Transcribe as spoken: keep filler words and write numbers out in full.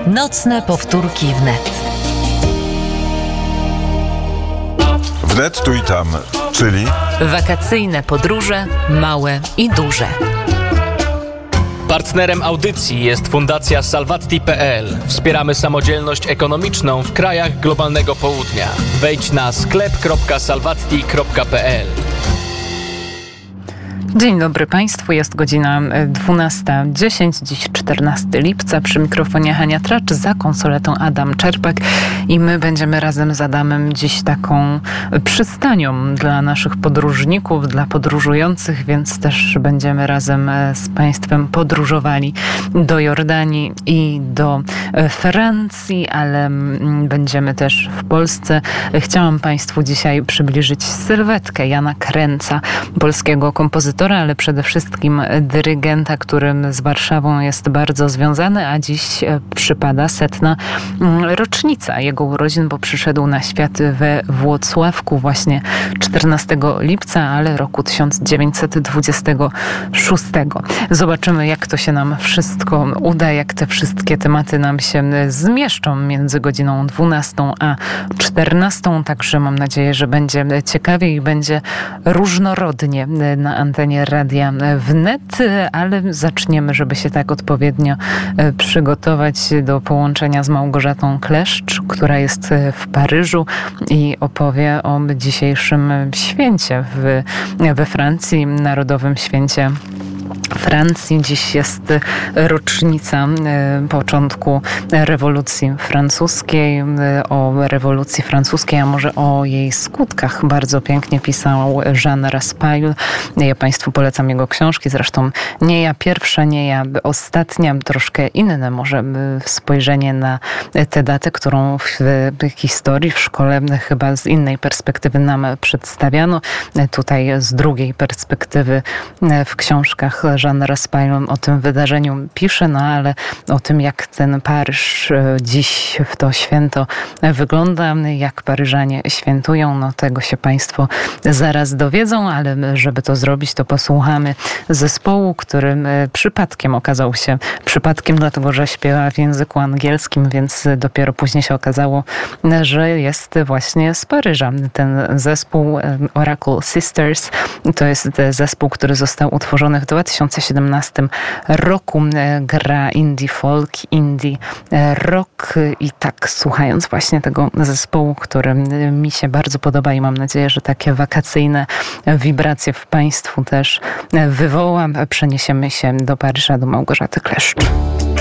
Nocne powtórki wnet. Wnet tu i tam, czyli Wakacyjne podróże, małe i duże. Partnerem audycji jest Fundacja Salvatti kropka pe el. Wspieramy samodzielność ekonomiczną w krajach globalnego południa. Wejdź na sklep kropka salvatti kropka pe el. Dzień dobry Państwu, jest godzina dwunasta dziesięć, dziś czternastego lipca. Przy mikrofonie Hania Tracz, za konsoletą Adam Czerpak i my będziemy razem z Adamem dziś taką przystanią dla naszych podróżników, dla podróżujących, więc też będziemy razem z Państwem podróżowali do Jordanii i do Francji, ale będziemy też w Polsce. Chciałam Państwu dzisiaj przybliżyć sylwetkę Jana Kręca, polskiego kompozytora, ale przede wszystkim dyrygenta, którym z Warszawą jest bardzo związany, a dziś przypada setna rocznica jego urodzin, bo przyszedł na świat we Włocławku właśnie czternastego lipca, ale roku tysiąc dziewięćset dwudziestego szóstego. Zobaczymy, jak to się nam wszystko uda, jak te wszystkie tematy nam się zmieszczą między godziną dwunastą a czternastą. Także mam nadzieję, że będzie ciekawie i będzie różnorodnie na antenie Radia Wnet, ale zaczniemy, żeby się tak odpowiednio przygotować do połączenia z Małgorzatą Kleszcz, która jest w Paryżu i opowie o dzisiejszym święcie w, we Francji, Narodowym Święcie Francji. Dziś jest rocznica początku rewolucji francuskiej. O rewolucji francuskiej, a może o jej skutkach bardzo pięknie pisał Jean Raspail. Ja Państwu polecam jego książki, zresztą nie ja pierwsza, nie ja ostatnia, troszkę inne może spojrzenie na tę datę, którą w historii, w szkole chyba z innej perspektywy nam przedstawiano. Tutaj z drugiej perspektywy w książkach Jean Raspail o tym wydarzeniu pisze, no ale o tym, jak ten Paryż dziś w to święto wygląda, jak Paryżanie świętują, no tego się Państwo zaraz dowiedzą, ale żeby to zrobić, to posłuchamy zespołu, który przypadkiem okazał się przypadkiem, dlatego że śpiewa w języku angielskim, więc dopiero później się okazało, że jest właśnie z Paryża. Ten zespół Oracle Sisters to jest zespół, który został utworzony w dwa tysiące siedemnastym roku. Gra indie folk, indie rock i tak słuchając właśnie tego zespołu, który mi się bardzo podoba i mam nadzieję, że takie wakacyjne wibracje w Państwu też wywoła, przeniesiemy się do Paryża, do Małgorzaty Kleszcz.